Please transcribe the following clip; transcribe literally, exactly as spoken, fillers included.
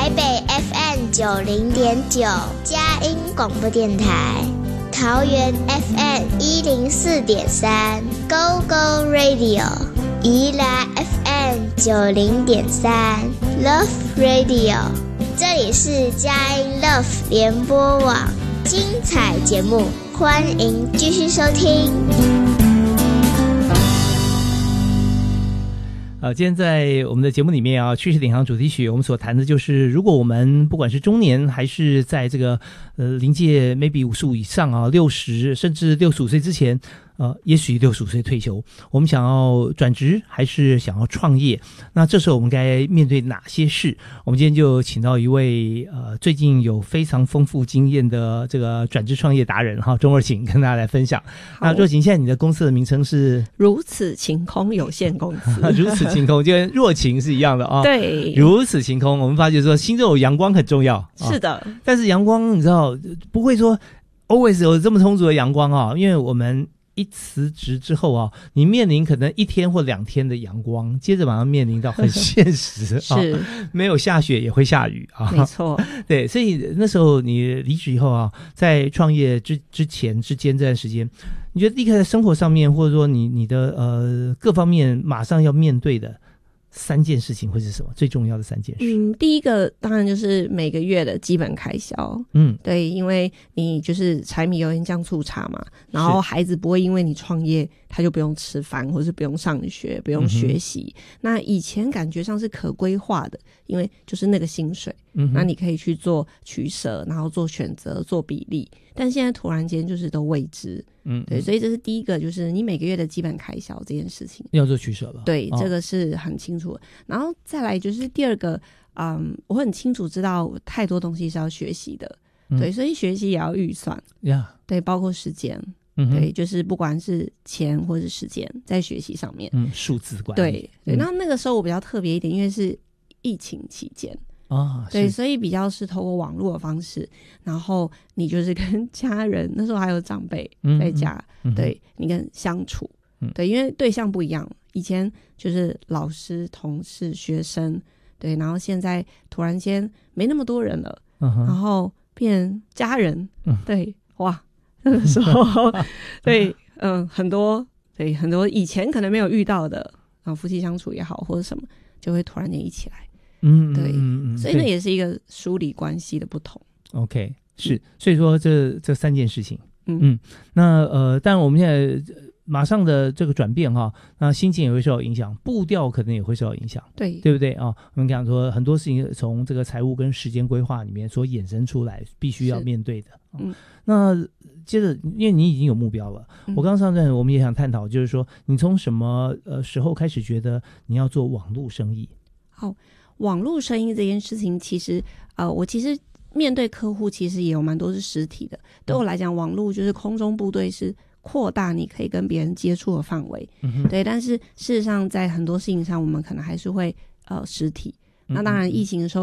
北 F M 九零点九佳音广播电台，桃园 F M 一零四点三 Go Go Radio， 宜兰 F M 九零点三 Love Radio， 这里是佳音 Love 联播网，精彩节目，欢迎继续收听。 呃，今天在我们的节目里面啊，趋势领航主题曲，我们所谈的就是，如果我们不管是中年还是在这个呃临界 maybe 五十五以上啊，六十甚至六十五岁之前，呃，也许六十五岁退休，我们想要转职还是想要创业，那这时候我们该面对哪些事？我们今天就请到一位呃最近有非常丰富经验的这个转职创业达人哈，钟若晴跟大家来分享。那若晴，现在你的公司的名称是如此晴空有限公司， 如此晴空就跟若晴是一样的啊、哦。 对， 如此晴空，我们发觉说心中有阳光很重要。 是的， 哦、但是阳光你知道不会说 always 有这么充足的阳光啊、哦，因为我们一辞职之后啊，你面临可能一天或两天的阳光，接着马上面临到很现实是、啊、没有下雪也会下雨啊， 没错。 对，所以那时候你离职以后啊，在创业之之前之间这段时间，你觉得立刻在生活上面，或者说你你的呃各方面马上要面对的三件事情会是什么？最重要的三件事？ 嗯，第一个当然就是每个月的基本开销。嗯，对，因为你就是柴米油盐酱醋茶嘛，然后孩子不会因为你创业他就不用吃饭，或是不用上学，不用学习、嗯、那以前感觉上是可规划的，因为就是那个薪水、嗯、那你可以去做取舍，然后做选择，做比例，但现在突然间就是都未知。嗯，对，所以这是第一个，就是你每个月的基本开销这件事情要做取舍了。 对、 哦、 这个是很清楚的。然后再来就是第二个，嗯，我很清楚知道太多东西是要学习的、嗯、对，所以学习也要预算呀、yeah. 对，包括时间、嗯、对，就是不管是钱或是时间在学习上面， 嗯，数字管理。 对对、嗯、那那个时候我比较特别一点，因为是疫情期间啊、哦， 对，所以比较是透过网络的方式，然后你就是跟家人，那时候还有长辈在家，嗯、对、嗯、你跟相处、嗯，对，因为对象不一样，以前就是老师、同事、学生，对，然后现在突然间没那么多人了，嗯、然后变家人，嗯、对，哇，那个时候，对，嗯，很多，对，很多以前可能没有遇到的，然后夫妻相处也好或者什么，就会突然间一起来。嗯，对，嗯嗯，所以那也是一个梳理关系的不同。 OK， 是，所以说这这三件事情，嗯嗯，那呃，但我们现在马上的这个转变哈，那心情也会受到影响，步调可能也会受到影响，对，对不对啊？我们讲说很多事情从这个财务跟时间规划里面所衍生出来，必须要面对的。嗯，那接着，因为你已经有目标了，嗯、我刚上段我们也想探讨，就是说你从什么呃时候开始觉得你要做网络生意？ 好。网络生意这件事情，其实呃，我其实面对客户其实也有蛮多是实体的。对我来讲，网络就是空中部队，是扩大你可以跟别人接触的范围。嗯、对，但是事实上在很多事情上，我们可能还是会呃实体。那当然，疫情的时候。